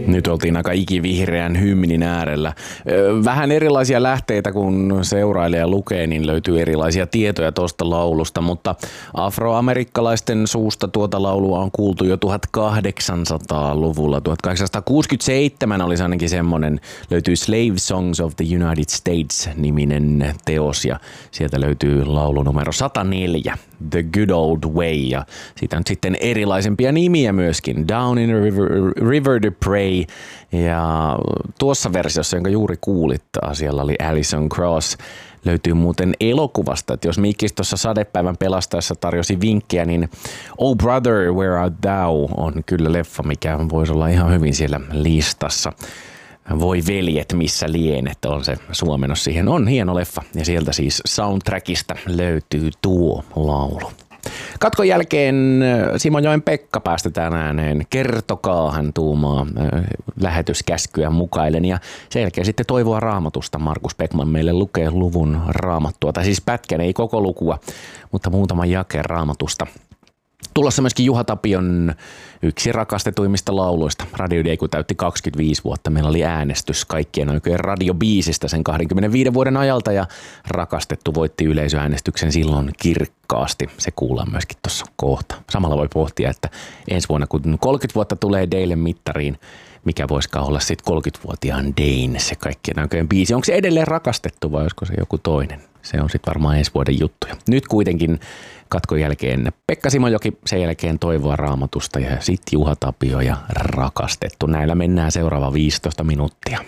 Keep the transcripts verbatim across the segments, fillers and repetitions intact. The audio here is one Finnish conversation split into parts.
Nyt oltiin aika ikivihreän hymnin äärellä. Vähän erilaisia lähteitä, kun seurailija lukee, niin löytyy erilaisia tietoja tuosta laulusta, mutta afroamerikkalaisten suusta tuota laulua on kuultu jo tuhatkahdeksansataaluvulla. tuhatkahdeksansataakuusikymmentäseitsemän olisi ainakin semmoinen, löytyy Slave Songs of the United States-niminen teos, ja sieltä löytyy laulu numero sata neljä, The Good Old Way, ja siitä on sitten erilaisempia nimiä myöskin, Down in a River, River to Pray, ja tuossa versiossa, jonka juuri kuulit, siellä oli Alison Krauss, löytyy muuten elokuvasta, että jos Mikkis tuossa Sadepäivän pelastaessa tarjosi vinkkejä, niin Oh Brother, Where Art Thou on kyllä leffa, mikä voisi olla ihan hyvin siellä listassa. Voi veljet, missä lienet on se suomennos siihen. On hieno leffa ja sieltä siis soundtrackista löytyy tuo laulu. Katkon jälkeen Simojoen Pekka päästetään ääneen. Kertokaa, hän tuumaa lähetyskäskyä mukailen. Ja sen jälkeen sitten Toivoa Raamatusta. Markus Beckman meille lukee luvun raamattua. Tai siis pätkän, ei koko lukua, mutta muutaman jakeen Raamatusta. Tulossa myöskin Juha Tapion yksi rakastetuimmista lauluista. Radio Day, kun täytti kaksikymmentäviisi vuotta. Meillä oli äänestys kaikkien oikein radiobiisistä sen kaksikymmentäviisi vuoden ajalta ja Rakastettu voitti yleisöäänestyksen silloin kirkkaasti. Se kuullaan myöskin tuossa kohta. Samalla voi pohtia, että ensi vuonna kun kolmekymmentä vuotta tulee Daylle mittariin, mikä voisikaan olla sitten kolmekymmentävuotiaan Dayn se kaikkien oikein biisi. Onko se edelleen Rakastettu vai olisiko se joku toinen? Se on sitten varmaan ensi vuoden juttuja. Nyt kuitenkin katkon jälkeen Pekka Simojoki, sen jälkeen Toivoa Raamatusta ja sitten Juha Tapio ja Rakastettu. Näillä mennään seuraava viisitoista minuuttia.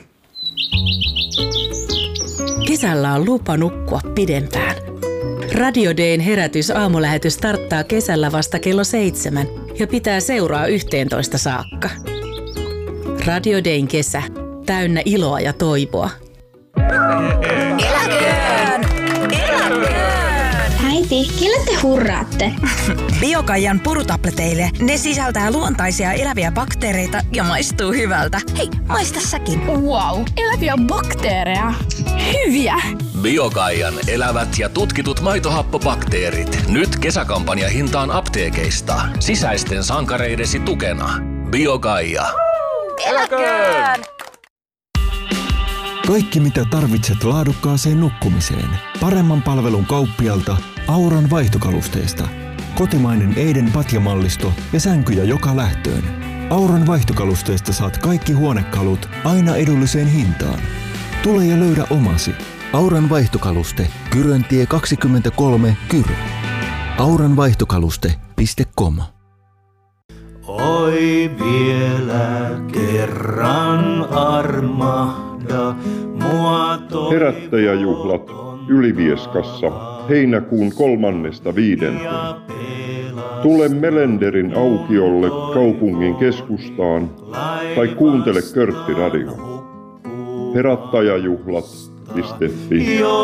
Kesällä on lupa nukkua pidempään. Radio Dayn herätys aamulähetys starttaa kesällä vasta kello seitsemän ja pitää seuraa yhteentoista saakka. Radio Dayn kesä, täynnä iloa ja toivoa. Eläköön! Eläköön! Äiti, kelle te hurraatte? Biokaijan purutableteille. Ne sisältää luontaisia eläviä bakteereita ja maistuu hyvältä. Hei, maista säkin. Wow, eläviä bakteereja. Hyviä! Biokaijan elävät ja tutkitut maitohappobakteerit. Nyt kesäkampanja hintaan apteekeista. Sisäisten sankareidesi tukena. Biokaija. Eläköön! Kaikki mitä tarvitset laadukkaaseen nukkumiseen. Paremman palvelun kauppialta Auran vaihtokalusteesta. Kotimainen Eiden patjamallisto ja sänkyjä joka lähtöön. Auran vaihtokalusteesta saat kaikki huonekalut aina edulliseen hintaan. Tule ja löydä omasi. Auran vaihtokaluste, Kyröntie kaksikymmentäkolme, Kyrö. auranvaihtokaluste piste com. Oi vielä kerran armahda mua toi. Herättäjäjuhlat Ylivieskassa heinäkuun kolmannesta viidenteen. Tule Melenderin aukiolle kaupungin keskustaan tai kuuntele Körtti Radio. Herättäjäjuhlat piste fi.